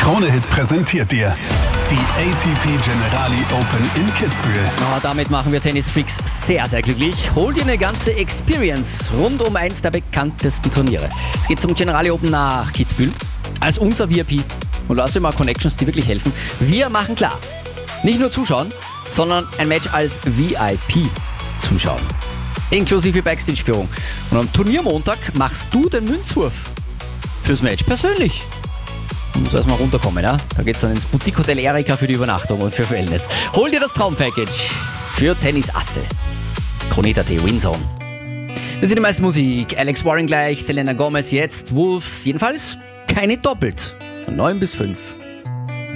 Krone-Hit präsentiert dir die ATP Generali Open in Kitzbühel. Damit machen wir Tennisfreaks sehr, sehr glücklich. Hol dir eine ganze Experience rund um eins der bekanntesten Turniere. Es geht zum Generali Open nach Kitzbühel als unser VIP. Und lass dir mal Connections, die wirklich helfen. Wir machen klar, nicht nur zuschauen, sondern ein Match als VIP zuschauen. Inklusive Backstage-Führung. Und am Turniermontag machst du den Münzwurf fürs Match persönlich. Muss erstmal runterkommen, ja? Da geht's dann ins Boutique Hotel Erika für die Übernachtung und für Wellness. Hol dir das Traumpackage für Tennisasse. Krone.at Winzone. Das ist die meiste Musik. Alex Warren gleich, Selena Gomez jetzt, Wolves. Jedenfalls keine doppelt. Von 9 bis 5.